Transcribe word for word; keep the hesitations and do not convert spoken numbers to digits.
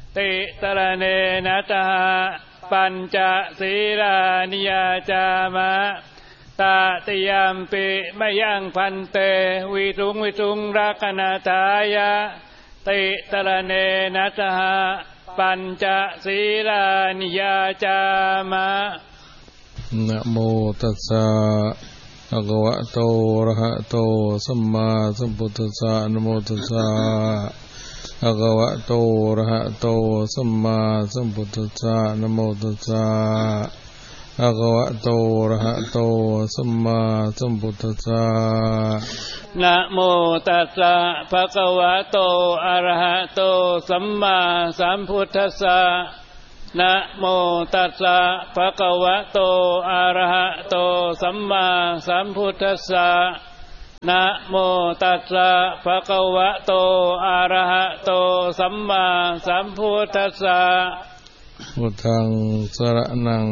ติตระเนนะตหะปัญจศีลานิยาจามะตาติยามปิมยังพันเตวิทุงวิทุงรักนาทายะติตระเนนะตหะปัญจศีลานิยาจามะนะโมตัสสะภะคะวะโตอะระหะโตสัมมาสัมพุทธัสสะนะโมตัสสะภะคะวะโตอะระหะโตสัมมาสัมพุทธัสสะนะโมตัสสะภะคะวะโตอะระหะโตสัมมาสัมพุทธัสสะนะโมตัสสะภะคะวะโตอะระหะโตสัมมาสัมพุทธัสสะนะโมตัสสะภะคะวะโตอะระหะโตสัมมาสัมพุทธัสสะนะโมตัสสะภะคะวะโตอะระหะโตสัมมาสัมพุทธัสสะพุทธังสรณัง